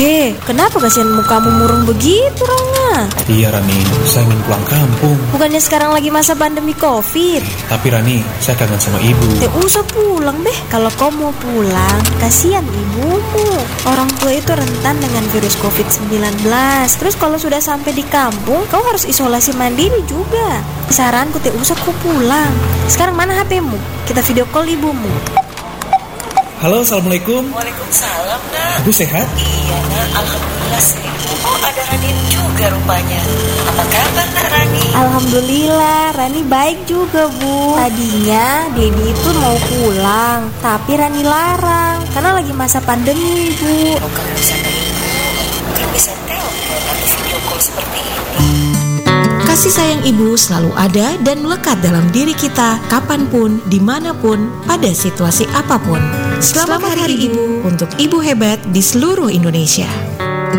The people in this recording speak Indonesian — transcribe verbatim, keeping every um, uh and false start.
Hei, kenapa kasihan mukamu murung begitu, Rangga? Iya Rani, saya ingin pulang kampung. Bukannya sekarang lagi masa pandemi COVID? Tapi Rani, saya kangen sama ibu. Tidak usah pulang deh. Kalau kau mau pulang, kasihan ibumu. Orang tua itu rentan dengan virus covid sembilan belas. Terus kalau sudah sampai di kampung, kau harus isolasi mandiri juga. Saranku tidak usah kau pulang. Sekarang mana H P-mu? Kita video call ibumu. Halo, Assalamualaikum. Waalaikumsalam, nak. Ibu sehat? Iya, nak. Alhamdulillah sih. Oh, ada Rani juga rupanya. Apa kabar, nak Rani? Alhamdulillah, Rani baik juga, Bu. Tadinya Dedi itu mau pulang, tapi Rani larang karena lagi masa pandemi, Bu. Oh, kalau misalnya ibu, mungkin bisa telepon atau video call seperti ini. Kasih sayang ibu selalu ada dan melekat dalam diri kita kapanpun, dimanapun, pada situasi apapun. Selamat, Selamat Hari Ibu untuk ibu hebat di seluruh Indonesia.